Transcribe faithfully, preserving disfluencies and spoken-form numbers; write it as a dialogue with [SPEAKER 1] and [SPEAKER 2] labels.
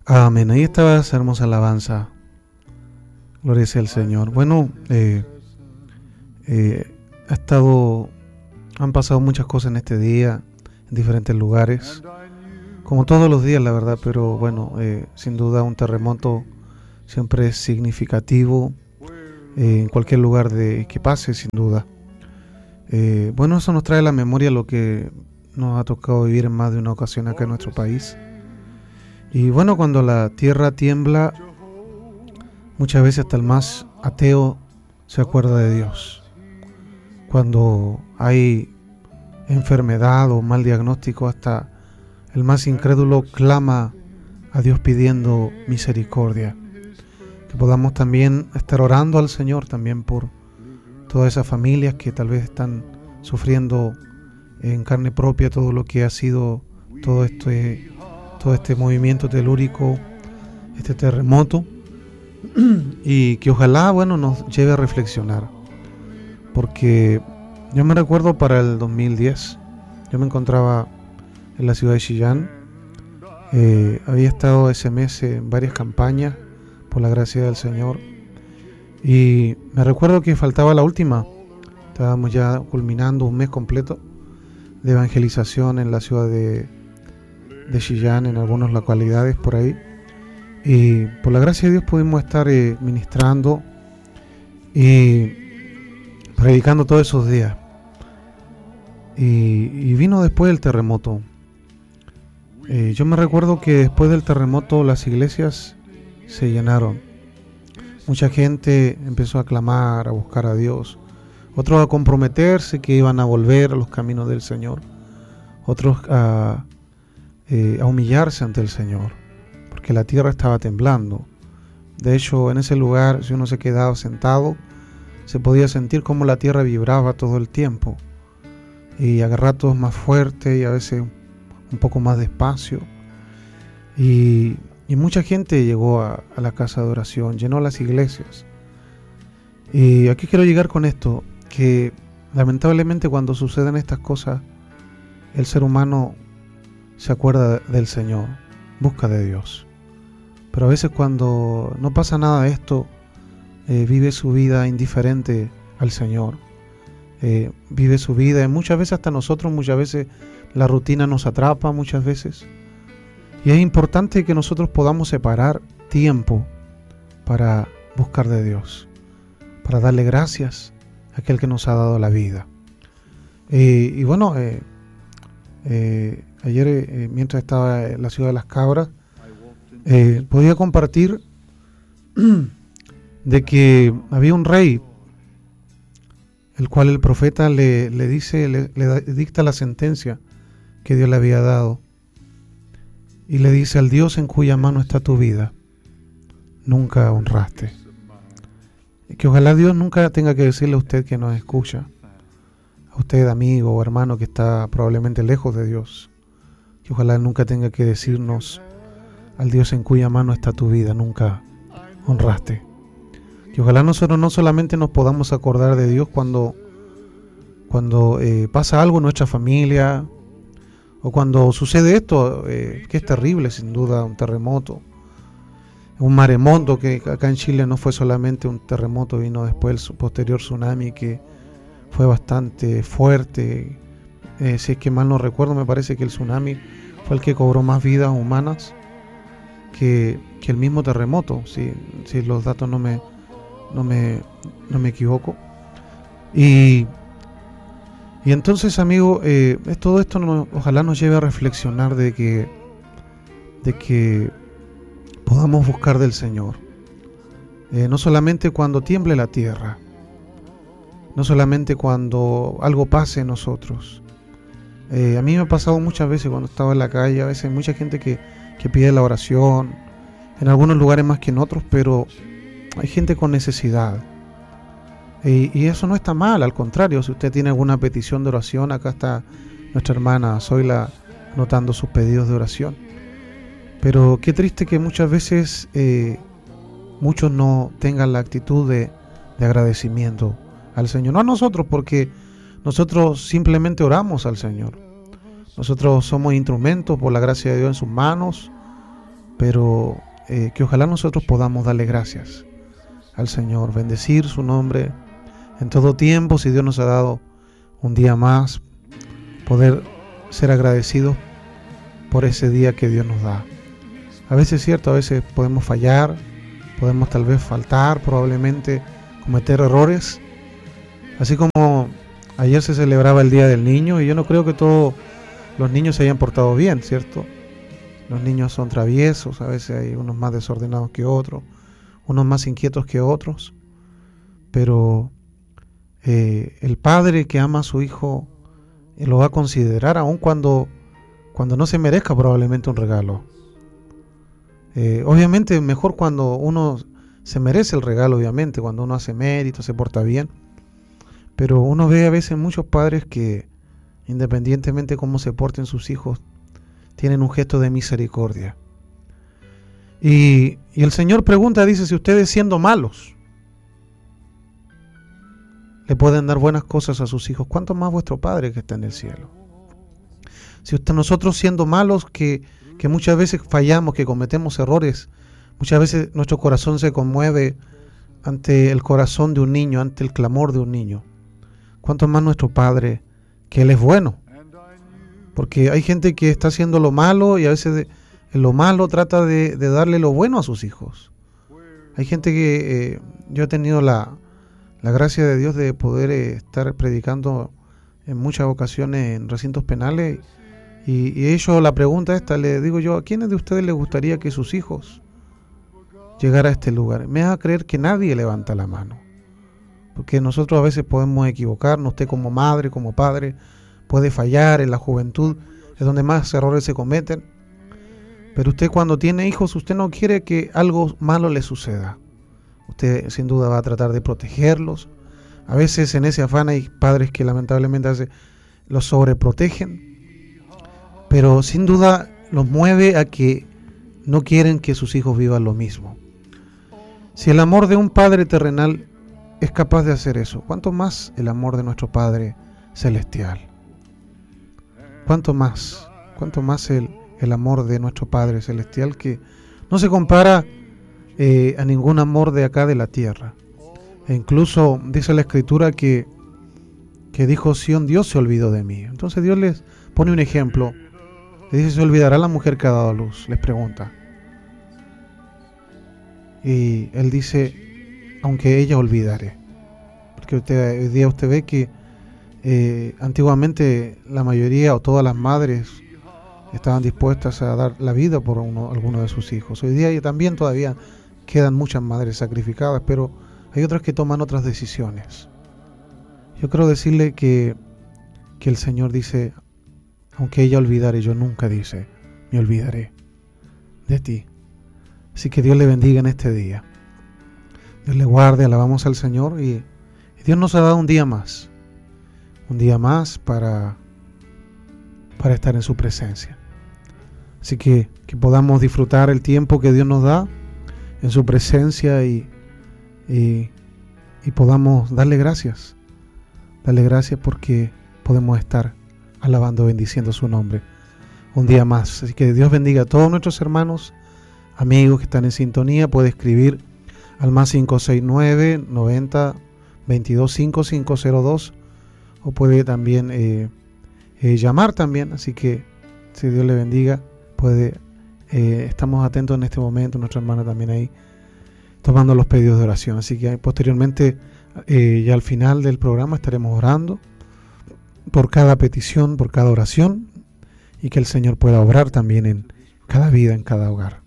[SPEAKER 1] Amén. Ahí estaba esa hermosa alabanza. Gloria sea al Señor. Bueno, eh, eh, ha estado, han pasado muchas cosas en este día, en diferentes lugares, como todos los días, la verdad, pero bueno, eh, sin duda un terremoto siempre es significativo eh, en cualquier lugar de que pase, sin duda. Eh, bueno, eso nos trae a la memoria lo que nos ha tocado vivir en más de una ocasión acá en nuestro país. Y bueno, cuando la tierra tiembla, muchas veces hasta el más ateo se acuerda de Dios. Cuando hay enfermedad o mal diagnóstico, hasta el más incrédulo clama a Dios pidiendo misericordia. Que podamos también estar orando al Señor también por todas esas familias que tal vez están sufriendo en carne propia todo lo que ha sido todo este, todo este movimiento telúrico, este terremoto, y que ojalá, bueno, nos lleve a reflexionar, porque yo me recuerdo para el dos mil diez, yo me encontraba en la ciudad de Chillán, eh, había estado ese mes en varias campañas por la gracia del Señor, y me recuerdo que faltaba la última, estábamos ya culminando un mes completo de evangelización en la ciudad de, de Chillán, en algunas localidades por ahí, y por la gracia de Dios pudimos estar eh, ministrando y predicando todos esos días, y, y vino después el terremoto. Eh, yo me recuerdo que después del terremoto las iglesias se llenaron, mucha gente empezó a clamar, a buscar a Dios, otros a comprometerse que iban a volver a los caminos del Señor, otros a, eh, a humillarse ante el Señor, porque la tierra estaba temblando. De hecho, en ese lugar, si uno se quedaba sentado, se podía sentir como la tierra vibraba todo el tiempo, y a ratos más fuerte y a veces un poco más despacio, y, y mucha gente llegó a, a la casa de oración, llenó las iglesias. Y aquí quiero llegar con esto, que lamentablemente cuando suceden estas cosas, el ser humano se acuerda del Señor, busca de Dios. Pero a veces cuando no pasa nada de esto, eh, vive su vida indiferente al Señor. Eh, vive su vida, y muchas veces hasta nosotros, muchas veces la rutina nos atrapa, muchas veces. Y es importante que nosotros podamos separar tiempo para buscar de Dios, para darle gracias a aquel que nos ha dado la vida. Eh, y bueno, eh, eh, ayer eh, mientras estaba en la ciudad de Las Cabras, eh, podía compartir de que había un rey, el cual el profeta le, le dice, le, le dicta la sentencia que Dios le había dado, y le dice: al Dios en cuya mano está tu vida, nunca honraste. Y que ojalá Dios nunca tenga que decirle a usted que nos escucha, a usted amigo o hermano que está probablemente lejos de Dios, que ojalá nunca tenga que decirnos: al Dios en cuya mano está tu vida, nunca honraste. Que ojalá nosotros no solamente nos podamos acordar de Dios cuando, cuando eh, pasa algo en nuestra familia, o cuando sucede esto, eh, que es terrible, sin duda, un terremoto, un maremoto, que acá en Chile no fue solamente un terremoto, vino después el posterior tsunami, que fue bastante fuerte. Eh, si es que mal no recuerdo, me parece que el tsunami fue el que cobró más vidas humanas que, que el mismo terremoto, si, si los datos no me, no me, no me equivoco. Y, y entonces, amigo, eh, todo esto nos, ojalá nos lleve a reflexionar de que, de que podamos buscar del Señor, eh, no solamente cuando tiemble la tierra, no solamente cuando algo pase en nosotros. Eh, a mí me ha pasado muchas veces cuando estaba en la calle, a veces hay mucha gente que, que pide la oración, en algunos lugares más que en otros, pero hay gente con necesidad. Y, y eso no está mal, al contrario, si usted tiene alguna petición de oración, acá está nuestra hermana Zoila anotando sus pedidos de oración. Pero qué triste que muchas veces eh, muchos no tengan la actitud de, de agradecimiento al Señor. No a nosotros, porque nosotros simplemente oramos al Señor. Nosotros somos instrumentos por la gracia de Dios en sus manos, pero eh, que ojalá nosotros podamos darle gracias al Señor, bendecir su nombre en todo tiempo. Si Dios nos ha dado un día más, poder ser agradecidos por ese día que Dios nos da. A veces es cierto, a veces podemos fallar, podemos tal vez faltar, probablemente cometer errores, así como ayer se celebraba el Día del Niño, y yo no creo que todos los niños se hayan portado bien, ¿cierto? Los niños son traviesos, a veces hay unos más desordenados que otros, unos más inquietos que otros, pero eh, el padre que ama a su hijo eh, lo va a considerar aun cuando, cuando no se merezca probablemente un regalo. Eh, obviamente mejor cuando uno se merece el regalo, obviamente, cuando uno hace mérito, se porta bien, pero uno ve a veces muchos padres que, independientemente de cómo se porten sus hijos, tienen un gesto de misericordia. Y, y el Señor pregunta, dice, si ustedes siendo malos le pueden dar buenas cosas a sus hijos, ¿cuánto más vuestro Padre que está en el cielo? Si usted, nosotros siendo malos, que, que muchas veces fallamos, que cometemos errores, muchas veces nuestro corazón se conmueve ante el corazón de un niño, ante el clamor de un niño, ¿cuánto más nuestro Padre, que Él es bueno? Porque hay gente que está haciendo lo malo y a veces de, en lo malo trata de, de darle lo bueno a sus hijos. Hay gente que eh, yo he tenido la, la gracia de Dios de poder eh, estar predicando en muchas ocasiones en recintos penales, y, y ellos, la pregunta esta, le digo yo, ¿a quiénes de ustedes les gustaría que sus hijos llegara a este lugar? Me haga creer que nadie levanta la mano, porque nosotros a veces podemos equivocarnos. Usted como madre, como padre, puede fallar. En la juventud es donde más errores se cometen, pero usted cuando tiene hijos, usted no quiere que algo malo le suceda. Usted sin duda va a tratar de protegerlos. A veces en ese afán hay padres que lamentablemente hace, los sobreprotegen, pero sin duda los mueve a que no quieren que sus hijos vivan lo mismo. Si el amor de un padre terrenal es capaz de hacer eso, ¿cuánto más el amor de nuestro Padre celestial? ¿Cuánto más? ¿Cuánto más el, el amor de nuestro Padre celestial, que no se compara eh, a ningún amor de acá de la tierra? E incluso dice la Escritura que, que dijo Sión, Dios se olvidó de mí. Entonces Dios les pone un ejemplo. Le dice, ¿se olvidará la mujer que ha dado a luz? Les pregunta. Y Él dice, aunque ella olvidare. Porque usted, hoy día usted ve que eh, antiguamente la mayoría o todas las madres estaban dispuestas a dar la vida por uno, alguno de sus hijos. Hoy día también todavía quedan muchas madres sacrificadas, pero hay otras que toman otras decisiones. Yo quiero decirle que, que el Señor dice, aunque ella olvidare, yo nunca, dice, me olvidaré de ti. Así que Dios le bendiga en este día. Dios le guarde, alabamos al Señor, y, y Dios nos ha dado un día más. Un día más para, para estar en su presencia. Así que, que podamos disfrutar el tiempo que Dios nos da en su presencia y, y, y podamos darle gracias. Darle gracias porque podemos estar alabando, bendiciendo su nombre un día más. Así que Dios bendiga a todos nuestros hermanos, amigos que están en sintonía. Puede escribir al más cinco seis nueve, noventa, veintidós, cinco cinco cero dos, o puede también eh, eh, llamar también. Así que si Dios le bendiga, puede eh, estamos atentos en este momento, nuestra hermana también ahí tomando los pedidos de oración. Así que posteriormente, eh, ya al final del programa, estaremos orando por cada petición, por cada oración, y que el Señor pueda obrar también en cada vida, en cada hogar.